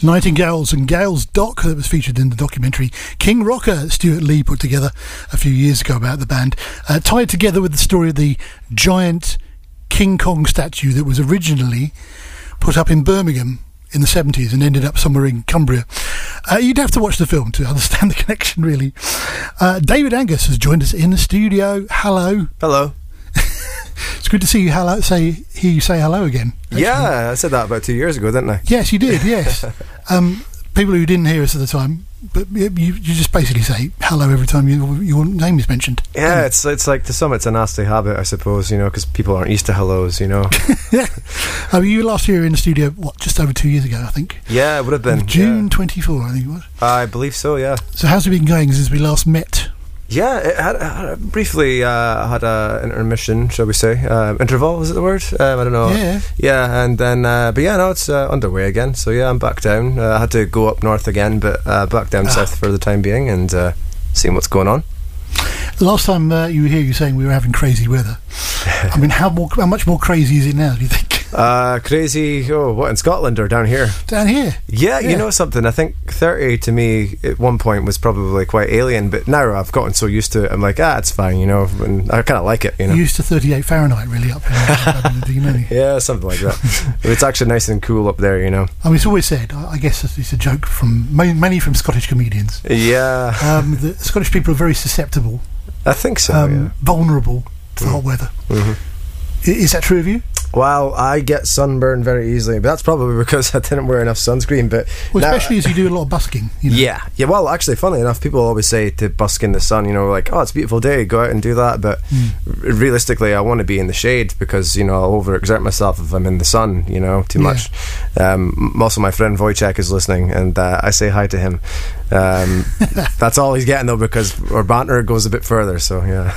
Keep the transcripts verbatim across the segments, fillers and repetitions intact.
Nightingales and Gales Doc, that was featured in the documentary King Rocker that Stuart Lee put together a few years ago about the band, uh, tied together with the story of the giant King Kong statue that was originally put up in Birmingham in the seventies and ended up somewhere in Cumbria. Uh, you'd have to watch the film to understand the connection, really. Uh, David Angus has joined us in the studio. Hello. Hello. It's good to see you. Hello. Say hear you say hello again. Actually. Yeah, I said that about two years ago, didn't I? Yes, you did. Yes. um, people who didn't hear us at the time, but you, you just basically say hello every time you, your name is mentioned. Yeah, um, it's it's like to some it's a nasty habit, I suppose, you know, because people aren't used to hellos, you know. Yeah. I mean, you were last year in the studio, what, just over two years ago, I think. Yeah, it would have been June yeah. twenty-fourth, I think it was. I believe so. Yeah. So how's it been going since we last met? Yeah, it had, had briefly uh, had a intermission, shall we say? Uh, interval, is it the word? Um, I don't know. Yeah. Yeah, and then, uh, but yeah, no, it's uh, underway again. So yeah, I'm back down. Uh, I had to go up north again, but uh, back down ah. south for the time being and uh, seeing what's going on. The last time uh, you were here, you were saying we were having crazy weather. I mean, how more, how much more crazy is it now, do you think? Uh, crazy, oh, what, in Scotland or down here? Down here. Yeah, yeah, you know something, I think thirty to me at one point was probably quite alien, but now I've gotten so used to it, I'm like, ah, it's fine, you know, and I kind of like it, you know. You're used to thirty-eight Fahrenheit, really, up in yeah, something like that. It's actually nice and cool up there, you know. I mean, it's always said, I guess it's a joke from many from Scottish comedians. Yeah. Um, the Scottish people are very susceptible. I think so, um, yeah. Vulnerable to mm. hot weather. Mm-hmm. Is that true of you? Well, I get sunburned very easily, but that's probably because I didn't wear enough sunscreen. But well, now, especially as you do a lot of busking. You know? Yeah, yeah. Well, actually, funnily enough, people always say to busk in the sun. You know, like, oh, it's a beautiful day, go out and do that. But mm. realistically, I want to be in the shade because you know I'll overexert myself if I'm in the sun. You know, too yeah. much. Um, also, my friend Wojciech is listening, and uh, I say hi to him. Um, that's all he's getting though, because our banter goes a bit further. So yeah.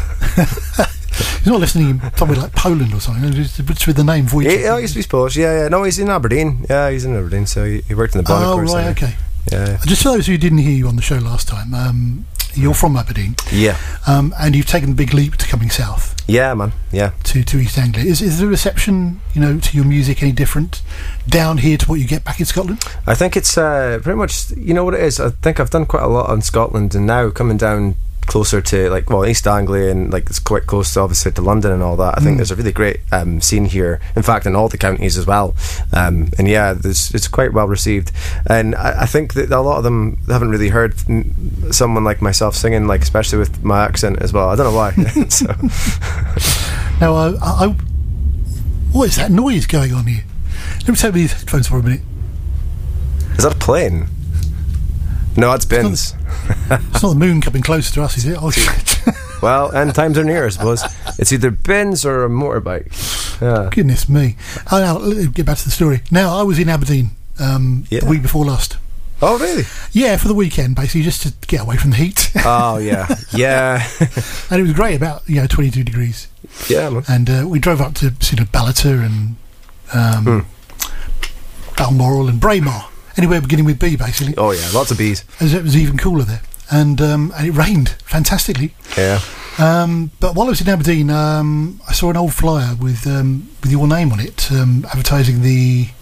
He's not listening in somewhere like Poland or something. It's with the name Wojciech. Yeah, he's, he's Polish. Yeah, yeah. No, he's in Aberdeen. Yeah, he's in Aberdeen. So he, he worked in the Bonnet. Oh, right, okay. Yeah. Just for those who didn't hear you on the show last time, um, you're from Aberdeen. Yeah. Um, and you've taken a big leap to coming south. Yeah, man. Yeah. To to East Anglia. Is is the reception, you know, to your music any different down here to what you get back in Scotland? I think it's uh, pretty much, you know what it is. I think I've done quite a lot on Scotland, and now coming down closer to like well East Anglia and like it's quite close to obviously to London and all that. I think mm. there's a really great um, scene here, in fact in all the counties as well, um, and yeah there's, it's quite well received, and I, I think that a lot of them haven't really heard someone like myself singing, like especially with my accent as well. I don't know why. So. Now uh, I, I, what is that noise going on here? Let me take these headphones for a minute. Is that a plane? No, it's bins. It's not, it's not the moon coming closer to us, is it? Oh, shit. Well, end times are near, I suppose. It's either bins or a motorbike. Yeah. Goodness me. Oh, now, let's get back to the story. Now, I was in Aberdeen um, yeah. the week before last. Oh, really? Yeah, for the weekend, basically, just to get away from the heat. Oh, yeah. Yeah. And it was great, about, you know, twenty-two degrees. Yeah, man. And uh, we drove up to sort of Ballater and um, mm. Balmoral and Braemar. Anywhere beginning with B, basically. Oh yeah, lots of B's. As it was even cooler there, and um, and it rained fantastically. Yeah. Um, but while I was in Aberdeen, um, I saw an old flyer with um, with your name on it, um, advertising the